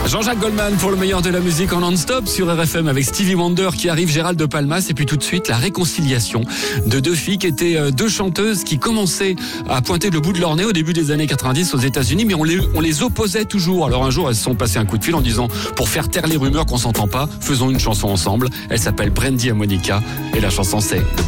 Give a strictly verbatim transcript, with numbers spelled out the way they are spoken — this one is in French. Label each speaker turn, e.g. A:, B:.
A: Jean-Jacques Goldman pour le meilleur de la musique en non-stop sur R F M avec Stevie Wonder qui arrive, Gérald de Palmas, et puis tout de suite la réconciliation de deux filles qui étaient deux chanteuses qui commençaient à pointer le bout de leur nez au début des années quatre-vingt-dix aux États-Unis, mais on les, on les opposait toujours. Alors un jour elles se sont passées un coup de fil en disant pour faire taire les rumeurs qu'on s'entend pas, faisons une chanson ensemble. Elle s'appelle Brandy et Monica et la chanson c'est The